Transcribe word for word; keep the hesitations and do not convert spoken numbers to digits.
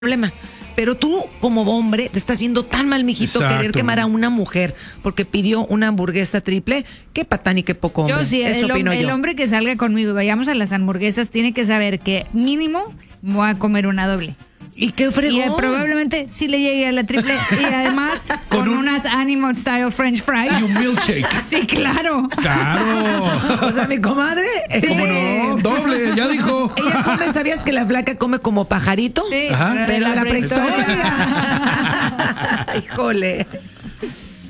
problema. Pero tú, como hombre, te estás viendo tan mal, mijito, Exacto. querer quemar a una mujer porque pidió una hamburguesa triple. Qué patán y qué poco hombre. Yo sí, Eso el, opino hom- el yo. hombre que salga conmigo y vayamos a las hamburguesas tiene que saber que mínimo voy a comer una doble. ¿Y qué fregón? Y eh, probablemente sí le llegue a la triple y además con, Con un- unas Animal Style French fries. Y un milkshake. Sí, claro. Claro. O sea, mi comadre. ¿Cómo eh, no? Doble, ya dijo. Ella come, ¿sabías que la flaca come como pajarito? Sí, Ajá. pero de Pero la la prehistoria. prehistoria. Híjole.